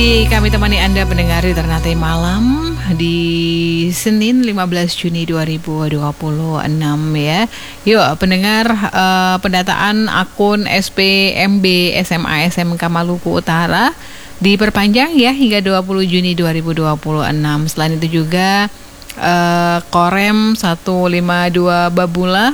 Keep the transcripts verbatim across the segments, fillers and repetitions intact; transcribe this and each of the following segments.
kami temani Anda pendengar di Ternate Malam di Senin lima belas Juni dua ribu dua puluh enam ya. Yuk pendengar, uh, pendataan akun S P M B S M A S M K Maluku Utara diperpanjang ya hingga dua puluh Juni dua ribu dua puluh enam. Selain itu juga uh, Korem seratus lima puluh dua Babula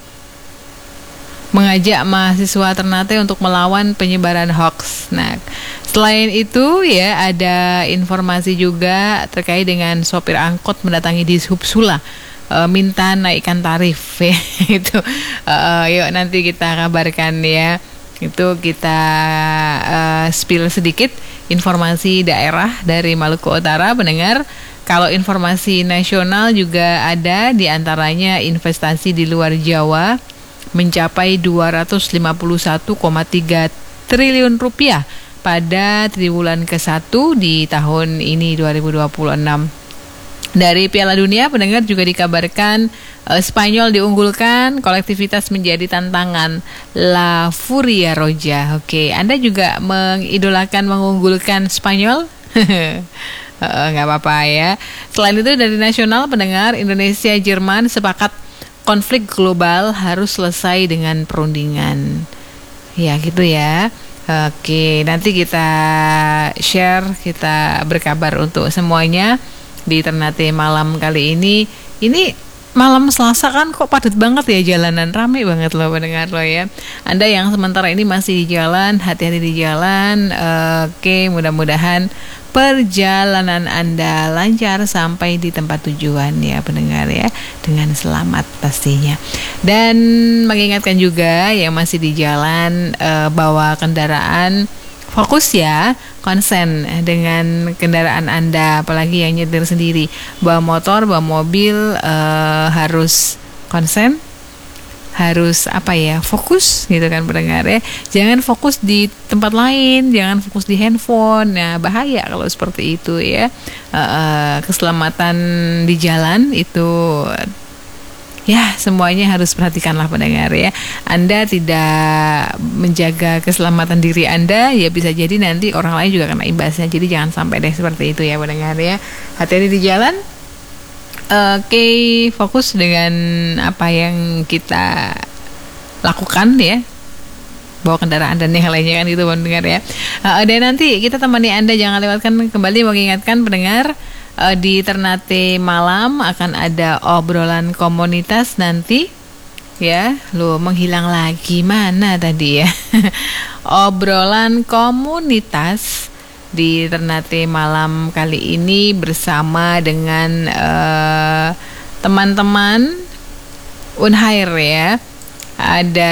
mengajak mahasiswa Ternate untuk melawan penyebaran hoax. Nah, selain itu ya ada informasi juga terkait dengan sopir angkot mendatangi Dishub Sula e, minta naikkan tarif ya. Itu e, yuk nanti kita kabarkan ya. Itu kita e, spill sedikit informasi daerah dari Maluku Utara pendengar. Kalau informasi nasional juga ada, diantaranya investasi di luar Jawa mencapai dua ratus lima puluh satu koma tiga triliun rupiah pada triwulan ke satu di tahun ini dua ribu dua puluh enam. Dari Piala Dunia pendengar juga dikabarkan uh, Spanyol diunggulkan, kolektivitas menjadi tantangan La Furia Roja. Oke, Anda juga mengidolakan mengunggulkan Spanyol? Nggak apa-apa ya. Selain itu dari nasional pendengar, Indonesia Jerman sepakat konflik global harus selesai dengan perundingan. Ya gitu ya. Oke, nanti kita share, kita berkabar untuk semuanya di Ternate Malam kali ini. Ini malam Selasa kan kok padat banget ya jalanan, rame banget loh pendengar lo ya. Anda yang sementara ini masih di jalan, hati-hati di jalan. Oke, mudah-mudahan perjalanan Anda lancar sampai di tempat tujuan ya pendengar ya, dengan selamat pastinya. Dan mengingatkan juga yang masih di jalan e, bawa kendaraan, fokus ya, konsen dengan kendaraan Anda, apalagi yang nyetir sendiri. Bawa motor, bawa mobil e, harus konsen, harus apa ya, fokus gitu kan pendengar ya. Jangan fokus di tempat lain, jangan fokus di handphone. Nah, bahaya kalau seperti itu ya. E, e, keselamatan di jalan itu ya semuanya harus perhatikanlah pendengar ya. Anda tidak menjaga keselamatan diri Anda, ya bisa jadi nanti orang lain juga kena imbasnya. Jadi jangan sampai deh seperti itu ya pendengar ya. Hati-hati di jalan. Oke, okay, fokus dengan apa yang kita lakukan ya. Bawa kendaraan dan yang lainnya kan itu pendengar ya. Uh, dan nanti kita temani Anda, jangan lewatkan, kembali mengingatkan pendengar, uh, di Ternate Malam akan ada obrolan komunitas nanti ya. Loh, menghilang lagi mana tadi ya. Obrolan komunitas di Ternate Malam kali ini bersama dengan uh, teman-teman Unhair ya. Ada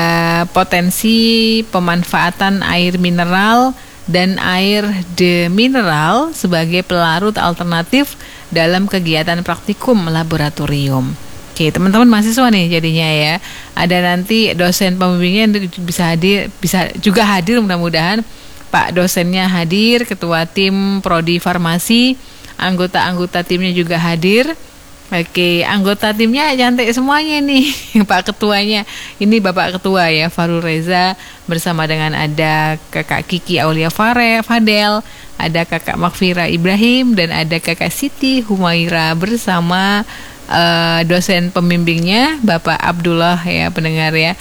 potensi pemanfaatan air mineral dan air demineral sebagai pelarut alternatif dalam kegiatan praktikum laboratorium. Oke, teman-teman mahasiswa nih jadinya ya. Ada nanti dosen pembimbingnya yang bisa hadir, bisa juga hadir mudah-mudahan. Pak dosennya hadir, ketua tim prodi farmasi, anggota-anggota timnya juga hadir. Oke, anggota timnya cantik semuanya nih. Pak ketuanya, ini Bapak Ketua ya, Farul Reza, bersama dengan ada Kakak Kiki Aulia Fare, Fadel, ada Kakak Makfira Ibrahim, dan ada Kakak Siti Humaira bersama uh, dosen pembimbingnya Bapak Abdullah ya pendengar ya,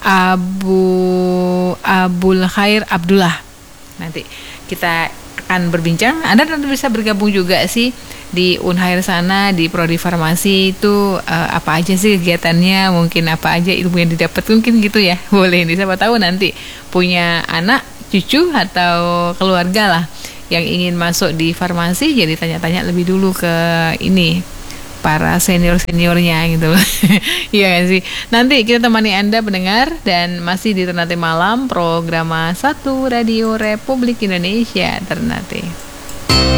Abu Abul Khair Abdullah. Nanti kita akan berbincang. Anda nanti bisa bergabung juga sih di Unhair sana, di prodi farmasi itu uh, apa aja sih kegiatannya, mungkin apa aja ilmu yang didapat, mungkin gitu ya. Boleh nih, siapa tahu nanti punya anak, cucu atau keluarga lah yang ingin masuk di farmasi, jadi tanya-tanya lebih dulu ke ini para senior-seniornya gitu loh. Iya kan sih. Nanti kita temani Anda pendengar, dan masih di Ternate Malam, program satu Radio Republik Indonesia Ternate.